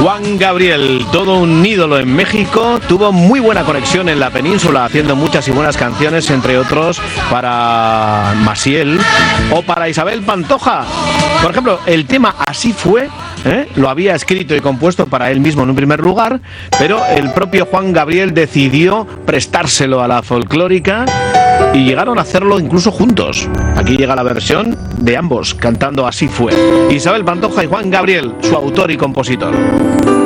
Juan Gabriel, todo un ídolo en México, tuvo muy buena conexión en la península, haciendo muchas y buenas canciones, entre otros para Maciel o para Isabel Pantoja. Por ejemplo, el tema Así fue, lo había escrito y compuesto para él mismo en un primer lugar, pero el propio Juan Gabriel decidió prestárselo a la folclórica y llegaron a hacerlo incluso juntos. Aquí llega la versión de ambos cantando Así fue. Isabel Pantoja y Juan Gabriel, su autor y compositor.